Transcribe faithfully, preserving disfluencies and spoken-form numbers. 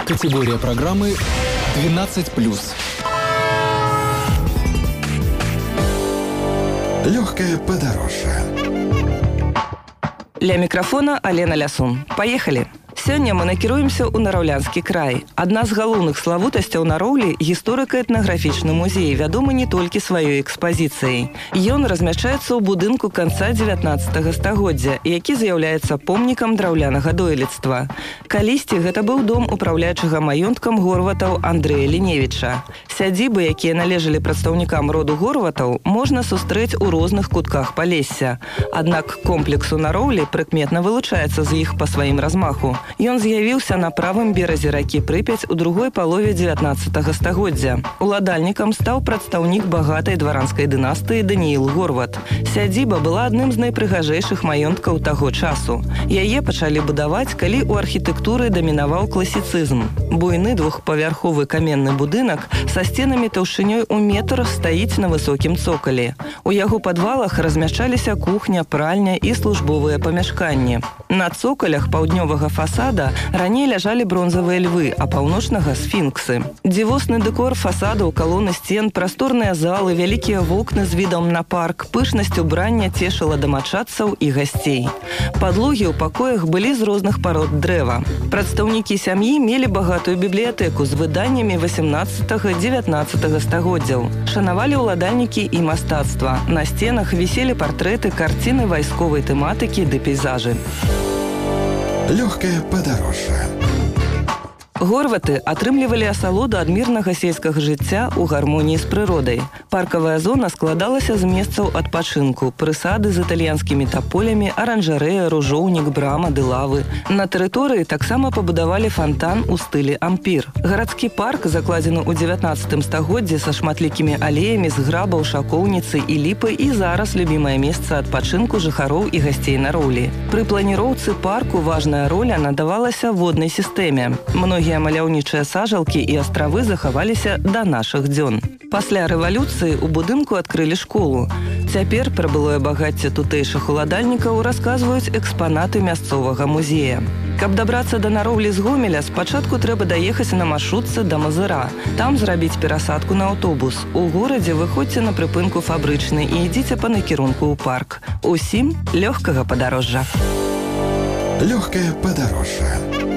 Категория программы двенадцать плюс. Легкое подорожье. Ля мікрафона Алена Лясун. Поехали! Сёння мы накіруемся ў Нараўлянскі край. Адна з галоўных славутасцяў Нароўлі – гісторыка-этнаграфічны музей, вядомы не толькі сваёй экспазіцыяй. Ён размяшчаецца ў будынку канца дзевятнаццатага стагоддзя, які з'яўляецца помнікам драўлянага дойлідства. Калісьці гэта быў дом упраўлячага маёнткам горватаў Андрэя Ліневіча. Сядзібы, якія належалі прадстаўнікам роду горватаў, можна сустрэць у розных кутках Палесся. Аднак комплекс у Нароўлі прыкметна вылучаецца з іх па сваім размаху. Ён з'явіўся на правым беразе ракі Прыпяць у другой палове дзевятнаццатага стагоддзя. Уладальнікам стаў прадстаўнік багатай дваранскай дынастыі Данііл Горват. Сядзіба была адным з найпрыгажэйшых маёнткаў таго часу. Яе пачалі будаваць, калі ў архітэктуры дамінаваў класіцызм. Буйны двухпавярховы каменны будынак са сценамі таўшчынёй у метр стаіць на высокім цокалі. У яго падвалах размяшчаліся кухня, пральня і службовыя памяшканні. На цокалях паўднёвага фасада раней ляжалі бронзавыя львы, а паўночнага – сфінксы. Дзівосны дэкор фасадаў, калоны сцен, прасторныя залы, вялікія вокны з відам на парк, пышнасць убрання цешыла дамачадцаў і гасцей. Падлогі ў пакоях былі з розных парод дрэва. Прадстаўнікі сям'і мелі багатую бібліятэку з выданнямі васемнаццатага-дзевятнаццатага стагоддзяў. Шанавалі ўладальнікі і мастацтва. На сценах віселі партрэты, карціны вайсковай тэматыкі ды пейзажы. Легкое подорожье. Горваты атрымлівалі асалоду ад мірнага сельскага жыцця ў гармоніі з прыродай. Паркавая зона складалася з месцаў адпачынку, прысады з італьянскімі таполямі, аранжарэя, ружоўнік, брама ды лавы. На тэрыторыі таксама пабудавалі фантан у стылі ампір. Гарадскі парк закладзены ў дзевятнаццатым стагоддзі са шматлікімі алеямі з грабаў, шакоўніцы і ліпы і зараз любімае месца адпачынку жыхароў і гасцей Нароўлі. Пры планіроўцы парку важная роля надавалася воднай сістэме. Многія маляўнічыя сажалкі і астравы захаваліся да нашых дзён. Пасля рэвалюцыі ў будынку адкрылі школу. Цяпер пра былое багацце тутэйшых уладальнікаў расказваюць экспанаты мясцовага музея. Каб дабрацца да Нароўлі з Гомеля, спачатку трэба даехаць на маршрутцы да Мазыра. Там зрабіць перасадку на аўтобус. У горадзе выходзьце на прыпынку Фабрычны і ідзіце па накірунку ў парк. Усім лёгкага падарожжа. Легкое подорожье.